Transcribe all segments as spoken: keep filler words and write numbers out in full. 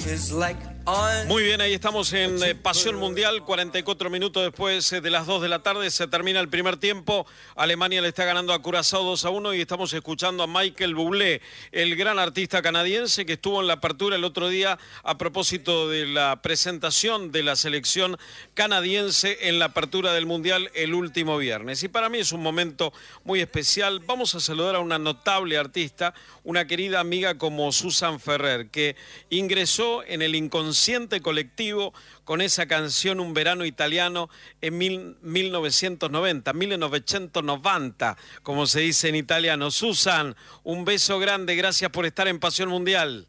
Muy bien, ahí estamos en eh, Pasión Mundial, cuarenta y cuatro minutos después eh, de las dos de la tarde, se termina el primer tiempo, Alemania le está ganando a Curazao dos a uno y estamos escuchando a Michael Bublé, el gran artista canadiense que estuvo en la apertura el otro día a propósito de la presentación de la selección canadiense en la apertura del Mundial el último viernes. Y para mí es un momento muy especial. Vamos a saludar a una notable artista, una querida amiga como Susan Ferrer, que ingresó en el inconsciente colectivo con esa canción Un verano italiano en mil, mil novecientos noventa, mil novecientos noventa, como se dice en italiano. Susan, un beso grande, gracias por estar en Pasión Mundial.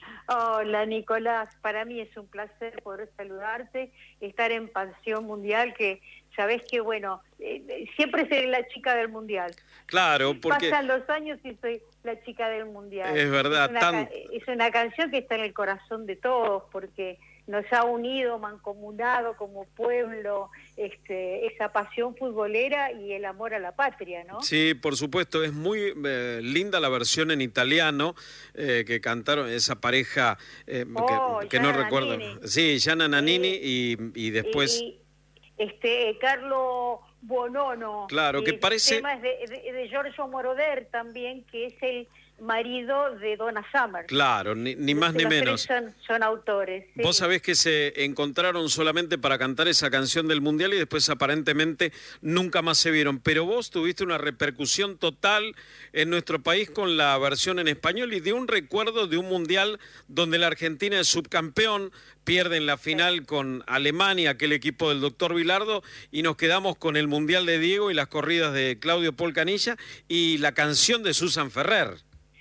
Hola Nicolás, para mí es un placer poder saludarte, estar en Pasión Mundial, que sabés que bueno, eh, siempre seré la chica del Mundial. Claro, porque pasan los años y soy la chica del Mundial. Es verdad, es una, tan... es una canción que está en el corazón de todos, porque nos ha unido, mancomunado como pueblo, este, esa pasión futbolera y el amor a la patria, ¿no? Sí, por supuesto, es muy eh, linda la versión en italiano eh, que cantaron esa pareja eh, oh, que, que no recuerdo. Sí, Gianna Nannini sí. y, y después... Y, este Carlo Buonono. Claro, que parece... El tema es de, de, de Giorgio Moroder también, que es el marido de Donna Summer. Claro, ni, ni más ni menos. Son, son autores. Sí. Vos sabés que se encontraron solamente para cantar esa canción del Mundial y después aparentemente nunca más se vieron. Pero vos tuviste una repercusión total en nuestro país con la versión en español y de un recuerdo de un Mundial donde la Argentina es subcampeón, pierde en la final sí. con Alemania, aquel equipo del doctor Bilardo, y nos quedamos con el Mundial de Diego y las corridas de Claudio Polcanilla y la canción de Susan Ferrer.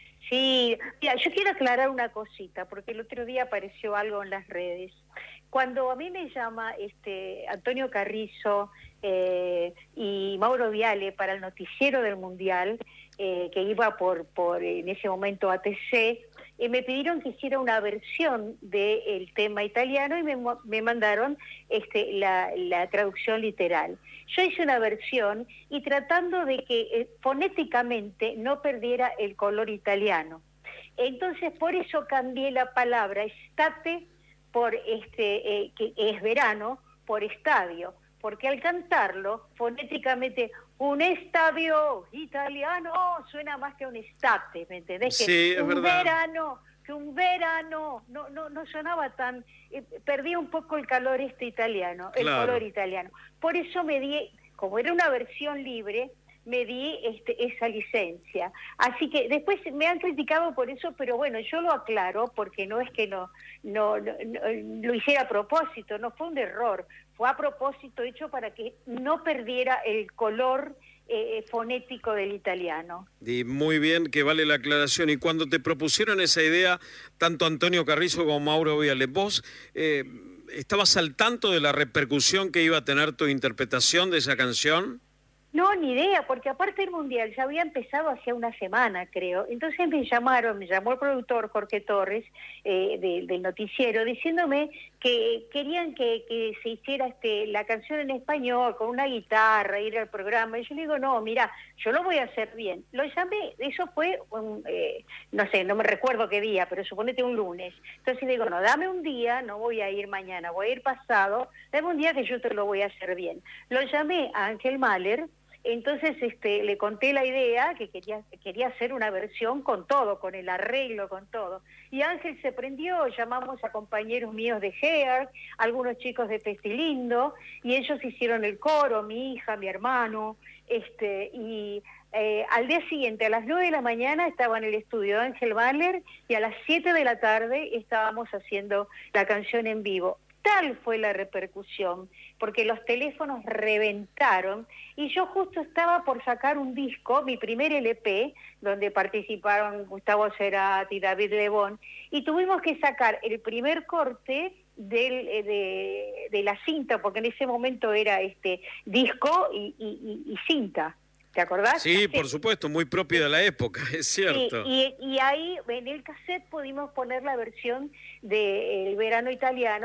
Sí, mira, yo quiero aclarar una cosita, porque el otro día apareció algo en las redes. Cuando a mí me llama este Antonio Carrizo eh, y Mauro Viale para el noticiero del Mundial, eh, que iba por, por en ese momento A T C, eh, me pidieron que hiciera una versión del tema italiano y me, me mandaron este, la, la traducción literal. Yo hice una versión y tratando de que eh, fonéticamente no perdiera el color italiano. Entonces por eso cambié la palabra estate por este eh, que es verano por estadio, porque al cantarlo fonéticamente un estadio italiano suena más que un estate, ¿me entendés? Sí, que es un verdad. verano, que un verano no no no sonaba tan eh, perdía un poco el calor este italiano, el claro. color italiano. Por eso me di, como era una versión libre, me di este, esa licencia. Así que después me han criticado por eso, pero bueno, yo lo aclaro porque no es que no, no, no, no lo hiciera a propósito, no fue un error, fue a propósito hecho para que no perdiera el color eh, fonético del italiano. Y muy bien, que vale la aclaración. Y cuando te propusieron esa idea, tanto Antonio Carrizo como Mauro Viale, vos eh, ¿estabas al tanto de la repercusión que iba a tener tu interpretación de esa canción? No, ni idea, porque aparte el Mundial ya había empezado hacía una semana, creo. Entonces me llamaron, me llamó el productor Jorge Torres eh, de, del noticiero, diciéndome que querían que, que se hiciera este, la canción en español, con una guitarra, ir al programa. Y yo le digo, no, mira, yo lo voy a hacer bien. Lo llamé, eso fue, un, eh, no sé, no me recuerdo qué día, pero suponete un lunes. Entonces le digo, no, dame un día, no voy a ir mañana, voy a ir pasado, dame un día que yo te lo voy a hacer bien. Lo llamé a Ángel Mahler. Entonces este, le conté la idea, que quería, quería hacer una versión con todo, con el arreglo, con todo. Y Ángel se prendió, llamamos a compañeros míos de Hair, algunos chicos de Pestilindo, y ellos hicieron el coro, mi hija, mi hermano, este, y eh, al día siguiente, a las nueve de la mañana, estaba en el estudio de Ángel Mahler, y a las siete de la tarde estábamos haciendo la canción en vivo. Tal fue la repercusión, porque los teléfonos reventaron y yo justo estaba por sacar un disco, mi primer L P, donde participaron Gustavo Cerati y David Lebón, y tuvimos que sacar el primer corte del, de, de la cinta, porque en ese momento era este disco y, y, y, y cinta. ¿Te acordás? Sí, por supuesto, muy propio de la época, es cierto. Sí, y, y ahí en el cassette pudimos poner la versión de El verano italiano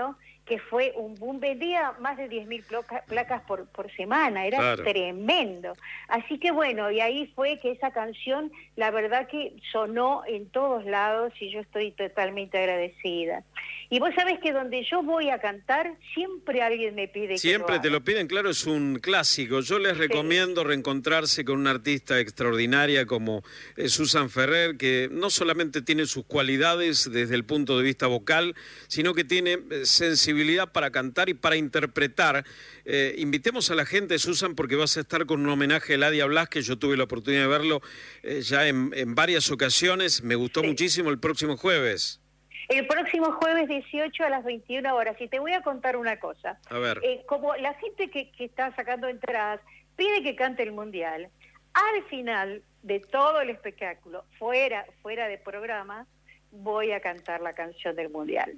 que fue un boom, vendía más de diez mil placas por, por semana, era claro. tremendo. Así que bueno, y ahí fue que esa canción, la verdad que sonó en todos lados y yo estoy totalmente agradecida. Y vos sabés que donde yo voy a cantar, siempre alguien me pide Siempre que lo te lo piden, claro, es un clásico. Yo les recomiendo sí. reencontrarse con una artista extraordinaria como eh, Susan Ferrer, que no solamente tiene sus cualidades desde el punto de vista vocal, sino que tiene eh, sensibilidad para cantar y para interpretar. Eh, invitemos a la gente, Susan, porque vas a estar con un homenaje a Eladia Blas, que yo tuve la oportunidad de verlo eh, ya en, en varias ocasiones. Me gustó sí. muchísimo el próximo jueves. El próximo jueves dieciocho a las veintiuna horas. Y te voy a contar una cosa. A ver. Eh, como la gente que, que está sacando entradas pide que cante el Mundial, al final de todo el espectáculo, fuera, fuera de programa, voy a cantar la canción del Mundial.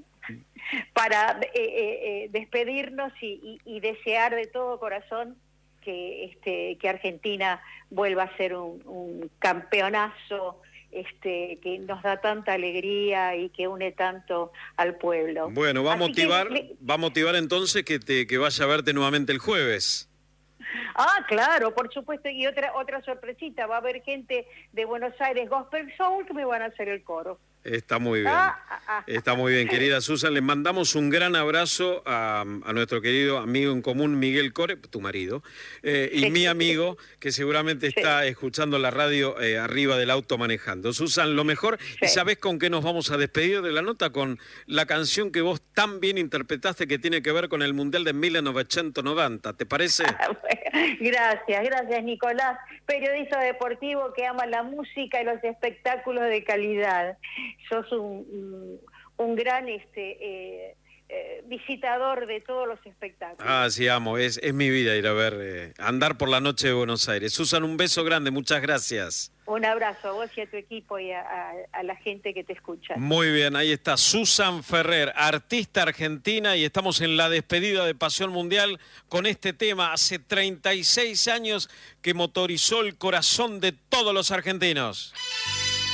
Para eh, eh, despedirnos y, y, y desear de todo corazón que, este, que Argentina vuelva a ser un, un campeonazo este, que nos da tanta alegría y que une tanto al pueblo. Bueno, va a motivar, que, va a motivar entonces que, te, que vaya a verte nuevamente el jueves. Ah, claro, por supuesto, y otra otra sorpresita, va a haber gente de Buenos Aires Gospel Soul que me van a hacer el coro. Está muy bien, ah, ah, ah. está muy bien, querida Susan. Le mandamos un gran abrazo a, a nuestro querido amigo en común, Miguel Core, tu marido, eh, y mi amigo, que seguramente está sí. escuchando la radio eh, arriba del auto manejando. Susan, lo mejor, sí. ¿y sabés con qué nos vamos a despedir de la nota? Con la canción que vos tan bien interpretaste, que tiene que ver con el Mundial de mil novecientos noventa, ¿te parece? Gracias, gracias, Nicolás, periodista deportivo que ama la música y los espectáculos de calidad. Sos un, un, un gran este eh, eh, visitador de todos los espectáculos. Ah, sí, amo, es, es mi vida ir a ver, eh, andar por la noche de Buenos Aires. Susan, un beso grande, muchas gracias. Un abrazo a vos y a tu equipo y a, a, a la gente que te escucha. Muy bien, ahí está Susan Ferrer, artista argentina, y estamos en la despedida de Pasión Mundial con este tema. Hace treinta y seis años que motorizó el corazón de todos los argentinos.